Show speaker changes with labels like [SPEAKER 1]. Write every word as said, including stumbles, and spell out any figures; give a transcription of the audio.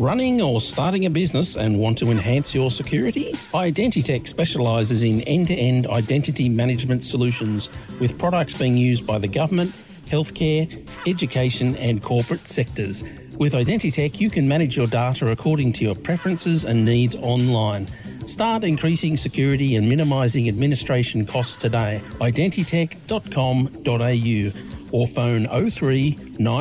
[SPEAKER 1] Running or starting a business and want to enhance your security? Identitech specialises in end-to-end identity management solutions with products being used by the government, healthcare, education and corporate sectors. With Identitech, you can manage your data according to your preferences and needs online. Start increasing security and minimising administration costs today. identitech dot com dot a u or phone oh three nine